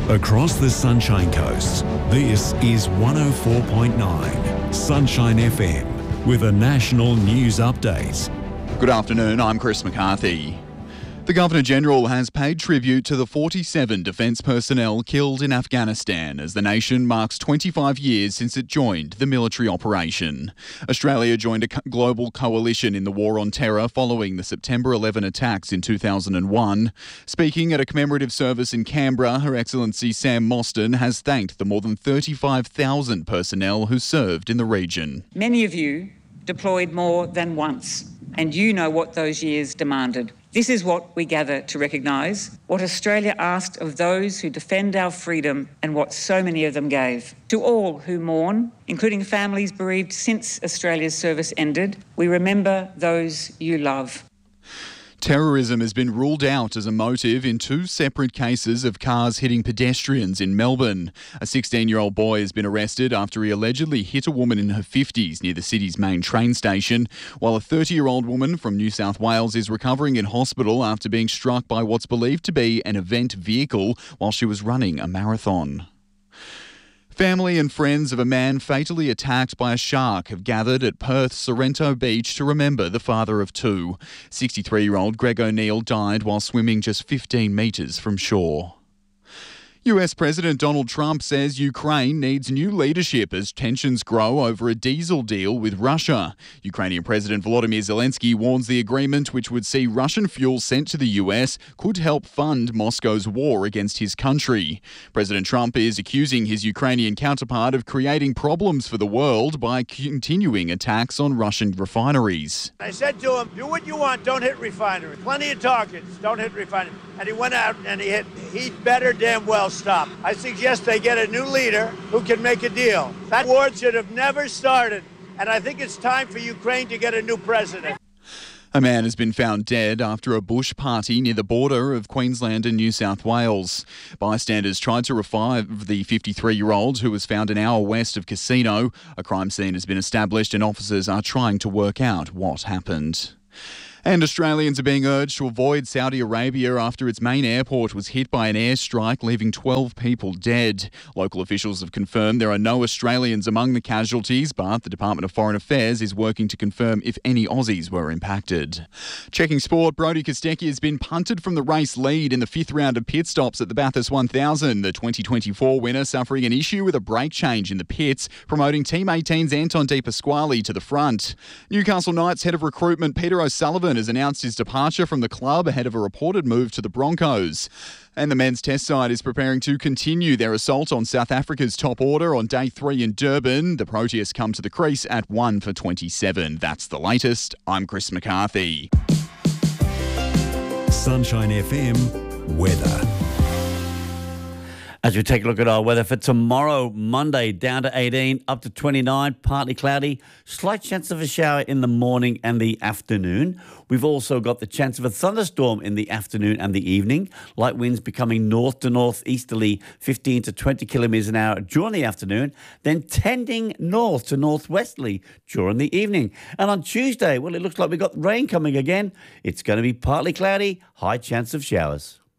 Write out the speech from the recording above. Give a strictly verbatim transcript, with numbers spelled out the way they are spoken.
Across the Sunshine Coast, this is one oh four point nine Sunshine F M with a national news update. Good afternoon, I'm Chris McCarthy. The Governor-General has paid tribute to the forty-seven defence personnel killed in Afghanistan as the nation marks twenty-five years since it joined the military operation. Australia joined a co- global coalition in the war on terror following the September eleventh attacks in two thousand one. Speaking at a commemorative service in Canberra, Her Excellency Sam Mostyn has thanked the more than thirty-five thousand personnel who served in the region. Many of you deployed more than once, and you know what those years demanded. This is what we gather to recognise, what Australia asked of those who defend our freedom and what so many of them gave. To all who mourn, including families bereaved since Australia's service ended, we remember those you love. Terrorism has been ruled out as a motive in two separate cases of cars hitting pedestrians in Melbourne. A sixteen-year-old boy has been arrested after he allegedly hit a woman in her fifties near the city's main train station, while a thirty-year-old woman from New South Wales is recovering in hospital after being struck by what's believed to be an event vehicle while she was running a marathon. Family and friends of a man fatally attacked by a shark have gathered at Perth's Sorrento Beach to remember the father of two. sixty-three-year-old Greg O'Neill died while swimming just fifteen metres from shore. U S President Donald Trump says Ukraine needs new leadership as tensions grow over a diesel deal with Russia. Ukrainian President Volodymyr Zelensky warns the agreement, which would see Russian fuel sent to the U S, could help fund Moscow's war against his country. President Trump is accusing his Ukrainian counterpart of creating problems for the world by continuing attacks on Russian refineries. I said to him, do what you want, don't hit refineries. Plenty of targets, don't hit refineries. And he went out and he hit, he'd better damn well stop. I suggest they get a new leader who can make a deal. That war should have never started, and I think it's time for Ukraine to get a new president. A man has been found dead after a bush party near the border of Queensland and New South Wales. Bystanders tried to revive the fifty-three-year-old who was found an hour west of Casino. A crime scene has been established and officers are trying to work out what happened. And Australians are being urged to avoid Saudi Arabia after its main airport was hit by an airstrike, leaving twelve people dead. Local officials have confirmed there are no Australians among the casualties, but the Department of Foreign Affairs is working to confirm if any Aussies were impacted. Checking sport, Brodie Kostecki has been punted from the race lead in the fifth round of pit stops at the Bathurst one thousand. The twenty twenty-four winner suffering an issue with a brake change in the pits, promoting Team eighteen's Anton De Pasquale to the front. Newcastle Knights head of recruitment Peter O'Sullivan has announced his departure from the club ahead of a reported move to the Broncos. And the men's test side is preparing to continue their assault on South Africa's top order on day three in Durban. The Proteas come to the crease at one for twenty-seven. That's the latest. I'm Chris McCarthy. Sunshine F M weather. As we take a look at our weather for tomorrow, Monday, down to eighteen, up to twenty-nine, partly cloudy, slight chance of a shower in the morning and the afternoon. We've also got the chance of a thunderstorm in the afternoon and the evening. Light winds becoming north to northeasterly, fifteen to twenty kilometres an hour during the afternoon, then tending north to northwesterly during the evening. And on Tuesday, well, it looks like we've got rain coming again. It's going to be partly cloudy, high chance of showers.